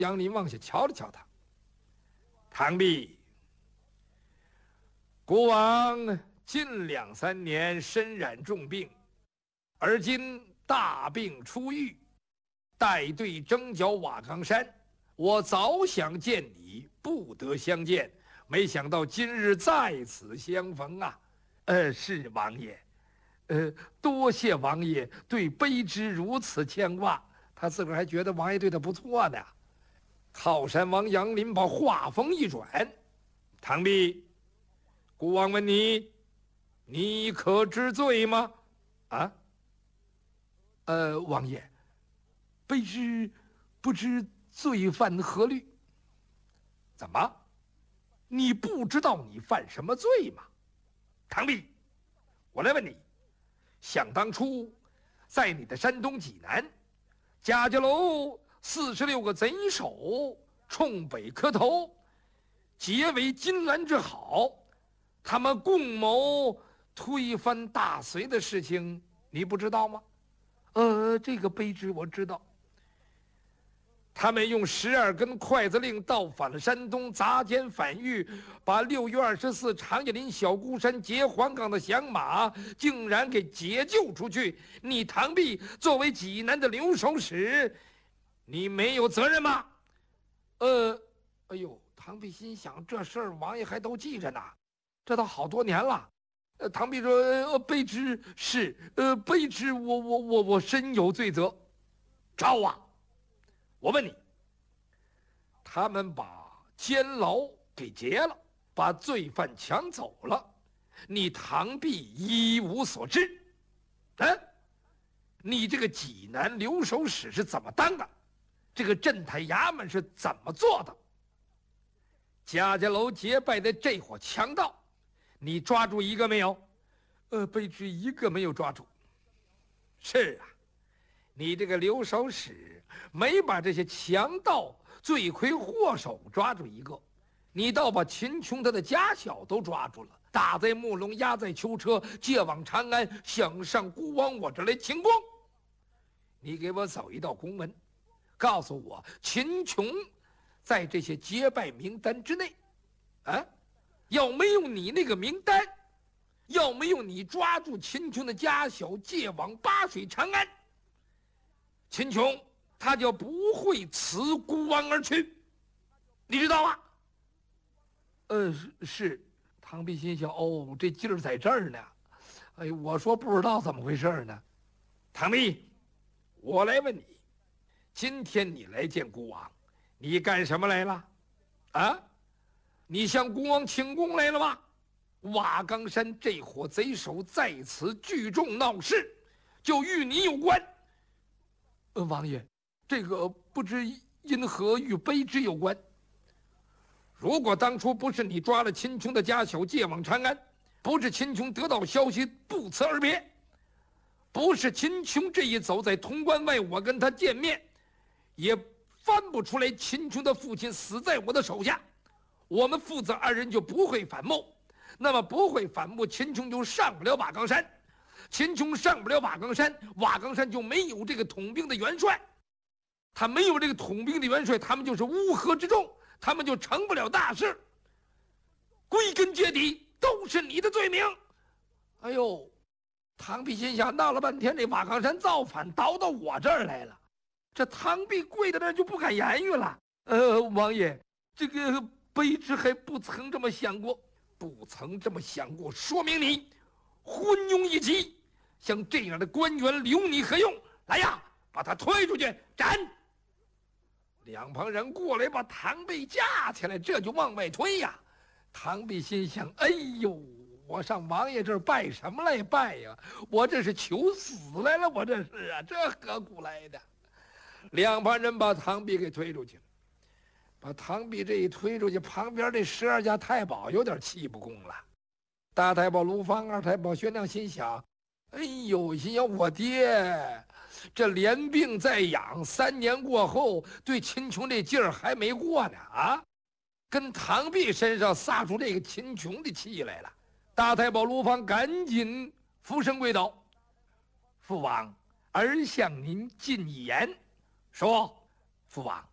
杨林往下瞧了瞧他，唐弼，国王近2、3年身染重病，而今大病初愈，待对征剿瓦岗山。我早想见你，不得相见，没想到今日在此相逢啊！是王爷，多谢王爷对卑职如此牵挂。他自个儿还觉得王爷对他不错呢。靠山王杨林把话锋一转：“唐弼，孤王问你，你可知罪吗？”啊？王爷，卑职不知罪犯何律。怎么？你不知道你犯什么罪吗？唐弼，我来问你，想当初，在你的山东济南，贾家楼46个贼首冲北磕头，结为金兰之好，他们共谋推翻大隋的事情，你不知道吗？这个卑职我知道。他们用12根筷子令倒反了山东，砸奸反狱，把6月24长叶林小孤山劫黄冈的降马竟然给解救出去。你唐弼作为济南的留守使，你没有责任吗？哎呦，唐弼心想，这事儿王爷还都记着呢，这都好多年了。唐弼说：“卑职是，卑职我深有罪责。”招啊！我问你，他们把监牢给劫了，把罪犯抢走了，你唐弼一无所知。你这个济南留守使是怎么当的？这个镇台衙门是怎么做的？贾家楼结拜的这伙强盗，你抓住一个没有？卑职一个没有抓住。是啊，你这个留守使没把这些强盗罪魁祸首抓住一个，你倒把秦琼他的家小都抓住了，打在木笼，押在囚车，借往长安，想上孤王我这来请功。你给我走一道公文，告诉我秦琼在这些结拜名单之内。要没有你那个名单，要没有你抓住秦琼的家小，借往巴水长安，秦琼他就不会辞孤王而去，你知道吗？是。唐弼心想，这劲儿在这儿呢。我说不知道怎么回事呢。唐弼，我来问你，今天你来见孤王，你干什么来了？你向孤王请功来了吗？瓦岗山这伙贼首在此聚众闹事，就与你有关。王爷，这个不知因何与卑职有关。如果当初不是你抓了秦琼的家小，借往长安，不是秦琼得到消息不辞而别，不是秦琼这一走在潼关外，我跟他见面，也翻不出来秦琼的父亲死在我的手下，我们父子2人就不会反目。那么不会反目，秦琼就上不了瓦岗山，秦琼上不了瓦岗山，瓦岗山就没有这个统兵的元帅，他没有这个统兵的元帅，他们就是乌合之众，他们就成不了大事。归根结底都是你的罪名。哎呦，唐弼心想，闹了半天这瓦岗山造反倒到我这儿来了，这唐弼跪在那儿就不敢言语了。王爷，这个卑职还不曾这么想过。不曾这么想过，说明你昏庸一级，像这样的官员留你何用？来呀，把他推出去斩！两旁人过来把唐弼架起来，这就往外推呀。唐弼心想：哎呦，我上王爷这儿拜什么来拜呀？我这是求死来了，我这是啊，这何苦来的？两旁人把唐弼给推出去了。把唐弼这一推出去，旁边这12家太保有点气不公了。大太保卢芳，二太保薛亮心想：哎呦，心想我爹这连病在养，3年过后，对秦琼这劲儿还没过呢跟唐弼身上撒出这个秦琼的气来了。大太保卢芳赶紧俯身跪倒：父王，儿向您进言。说，父王，